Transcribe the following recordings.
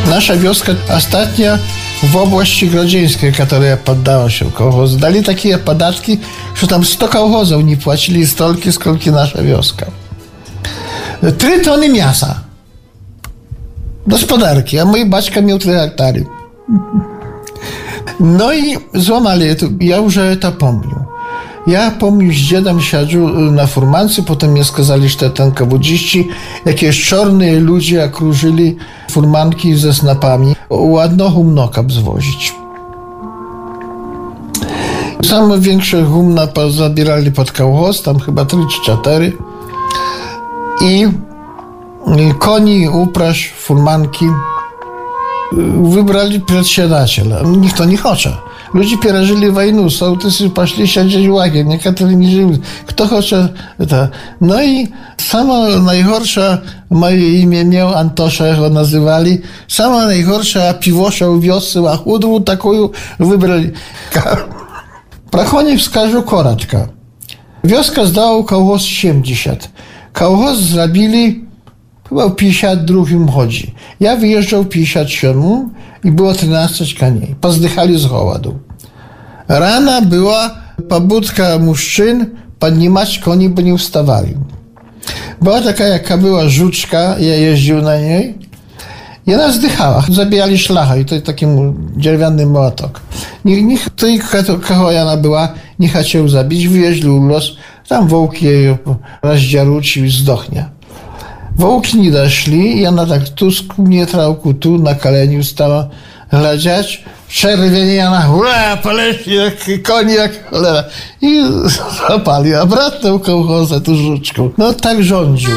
Nasza wioska ostatnia w oblasti grodzieńskiej, która poddała się kołchozu. Dali takie podatki, że tam 100 kołchozów nie płacili stolki, skolki nasza wioska. 3 tony mięsa. Gospodarki, a mój baćka miał 3 hektary. No i złamali to. Ja już to pomnię. Ja pomnю, z dziadem siedział na furmance, potem mnie skazali, że ten kawodziści, jakieś czarne ludzie okrużyli furmanki ze snapami, ładno humnoka zwozić. Same większe humna zabierali pod kołchoz, tam chyba 3 czy 4. I koni, upraż, furmanki wybrali przedsiadателя. Nikt to nie chce. Ludzie пережили wojnę, sołtysy poszli siedzieć w łagie, niektórzy nie żyli. Kto chce to. No i sama najgorsza, moje imię miał, Antosza go nazywali, sama najgorsza piwosza w wiosce, a chudłu taką wybrali. Prachonie wskażu koraczka. Wioska zdała kołchoz 70. Kołchoz zrobili chyba w 52 chodzi. Ja wyjeżdżał w 57 i było 13 koni. Pozdychali z głodu. Rana była pobudka mężczyzn podнимać koni, bo nie wstawali. Była taka, jaka była żuczka, ja jeździł na niej. I ona zdychała. Zabijali szlacha i to taki dzierwiany motok. Nikt, kogo ona była, nie chciał zabić, wyjeździł los. Tam wołki jej rozdziaruci i zdochnie. Wołki nie doszli i ona tak tu skumietrałku, tu na koleniu stała gladziać. Czerwieniana, poleci jak koni, jak cholera. I zapali, a bratnął kołchozę tu żuczką. No tak rządził.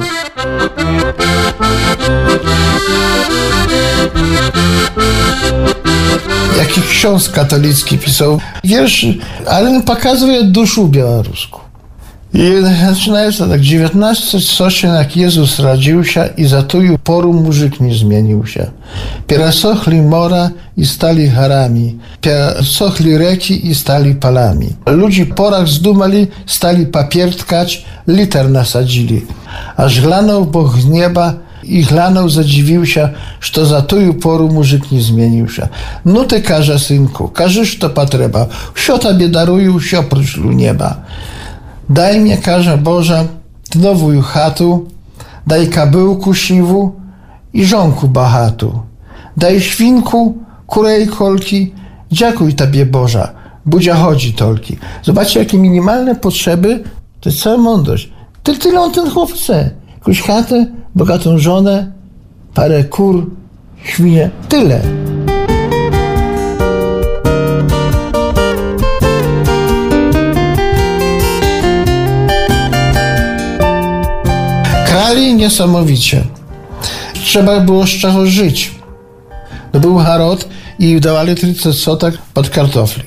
Jaki ksiądz katolicki pisał wierszy, ale on pokazuje duszę białoruską. I zaczynają się tak, 19 soczyn jak Jezus rodził się i za tą poru muzyk nie zmienił się. Piersochli mora i stali harami, piersochli reki i stali palami. Ludzi porach zdumali, stali papier tkać, liter nasadzili. Aż glanął Bóg z nieba i glanął, zadziwił się, że to za tą poru muzyk nie zmienił się. No ty, każe synku, każesz to potrzeba, wsio tobie daruję, wsio prócz nieba. Daj mnie, każe Boża, nową chatu, daj kabyłku siwu i żonku bahatu. Daj świnku, kurej kolki, dziękuj Tobie Boża, budzia chodzi tolki. Zobaczcie, jakie minimalne potrzeby, to jest cała mądrość. Tyle on ten chłop chce. Jakąś chatę, bogatą żonę, parę kur, świnie, tyle. Krali niesamowicie. Trzeba było z czego żyć. To był harod i dawali 30 sotek pod kartofli.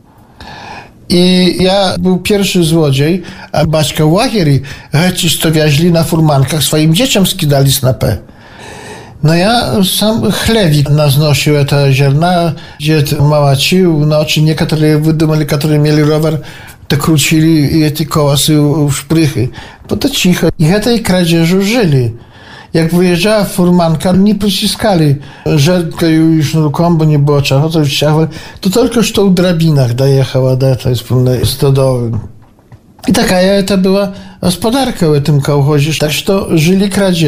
I ja był pierwszy złodziej, a baćka łagieri chęci to wieźli na furmankach, swoim dzieciom skidali snapę. No ja sam chlewik naznosił te ziarna, gdzie małacił, no czy niektórzy wydumali, którzy mieli rower, to krócili i te kołasy w szprychy. Bo to cicho. I tej kradzieżu żyli. Jak wyjeżdżała furmanka, nie przyciskali żertkę i sznurką, bo nie było czego, to już to tylko że to w drabinach dojechała do tej wspólnej stodoły. I taka to była gospodarka w tym kołchozie, tak że to żyli kradzieży.